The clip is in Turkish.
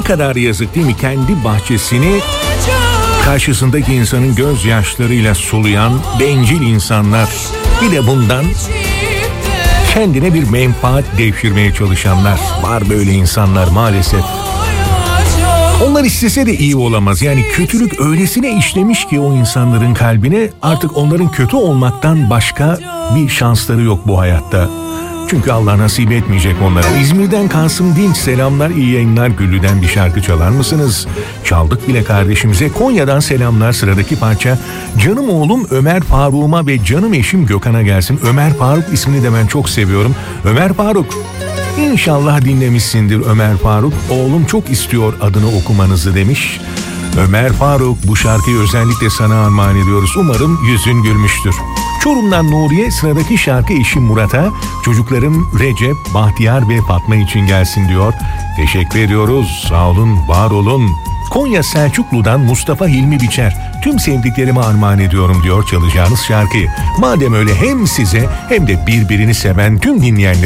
kadar yazık değil mi? Kendi bahçesini karşısındaki insanın gözyaşlarıyla sulayan bencil insanlar. Bir de bundan kendine bir menfaat devşirmeye çalışanlar. Var böyle insanlar maalesef. Onlar istese de iyi olamaz. Yani kötülük öylesine işlemiş ki o insanların kalbine, artık onların kötü olmaktan başka bir şansları yok bu hayatta. Çünkü Allah nasip etmeyecek onlara. İzmir'den Kasım Dinç, selamlar, iyi yayınlar. Güllü'den bir şarkı çalar mısınız? Çaldık bile kardeşimize. Konya'dan selamlar. Sıradaki parça canım oğlum Ömer Faruk'uma ve canım eşim Gökhan'a gelsin. Ömer Faruk ismini de ben çok seviyorum. Ömer Faruk, İnşallah dinlemişsindir Ömer Faruk. Oğlum çok istiyor adını okumanızı demiş. Ömer Faruk, bu şarkıyı özellikle sana armağan ediyoruz. Umarım yüzün gülmüştür. Çorum'dan Nuriye, sıradaki şarkı eşim Murat'a, çocuklarım Recep, Bahtiyar ve Fatma için gelsin diyor. Teşekkür ediyoruz. Sağ olun, var olun. Konya Selçuklu'dan Mustafa Hilmi Biçer, tüm sevdiklerime armağan ediyorum diyor çalacağınız şarkıyı. Madem öyle hem size hem de birbirini seven tüm dinleyenlere